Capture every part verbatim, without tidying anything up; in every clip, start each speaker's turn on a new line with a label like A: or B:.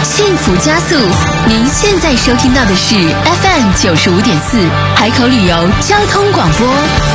A: 幸福加速。您现在收听到的是 F M 九十五点四海口旅游交通广播。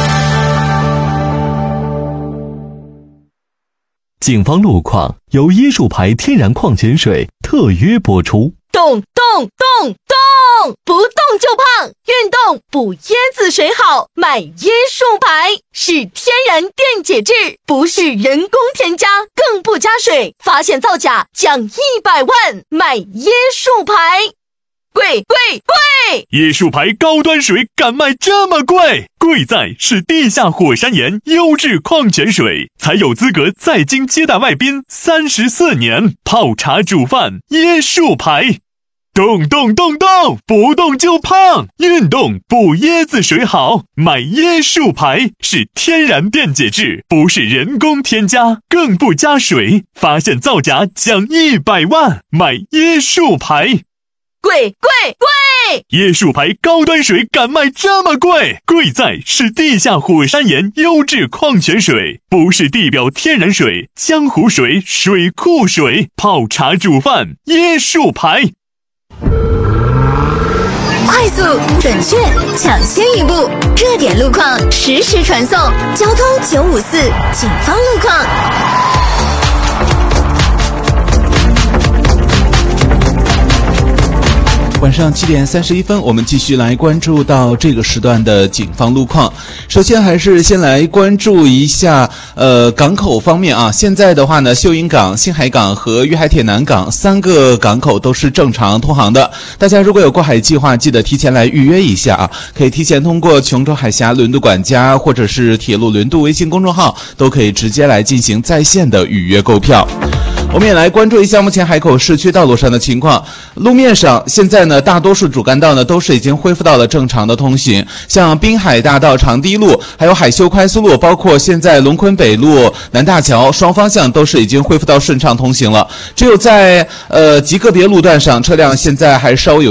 B: 警方路况由椰树牌天然矿泉水特约播出。
C: 动动动动，不动就胖，运动补椰子水好，买椰树牌是天然电解质，不是人工添加，更不加水，发现造假奖一百万，买椰树牌。贵贵贵！
D: 椰树牌高端水敢卖这么贵？贵在是地下火山岩优质矿泉水，才有资格在京接待外宾三十四年，泡茶煮饭椰树牌。动动动动，不动就胖，运动补椰子水好，买椰树牌是天然电解质，不是人工添加，更不加水，发现造假奖一百万，买椰树牌。
C: 贵贵贵！
D: 椰树牌高端水敢卖这么贵？贵在是地下火山岩优质矿泉水，不是地表天然水、江湖水、水库水，泡茶煮饭椰树牌。
A: 快速、准确、抢先一步，热点路况实时传送。交通九五四警方路况。
E: 晚上七点三十一分，我们继续来关注到这个时段的警方路况。首先还是先来关注一下呃港口方面啊。现在的话呢，秀英港、新海港和粤海铁南港三个港口都是正常通航的。大家如果有过海计划，记得提前来预约一下啊。可以提前通过琼州海峡轮渡管家或者是铁路轮渡微信公众号，都可以直接来进行在线的预约购票。我们也来关注一下目前海口市区道路上的情况。路面上现在呢，大多数主干道呢都是已经恢复到了正常的通行，像滨海大道长堤路还有海修快速路，包括现在龙昆北路、南大桥双方向都是已经恢复到顺畅通行了。只有在呃极个别路段上车辆现在还稍有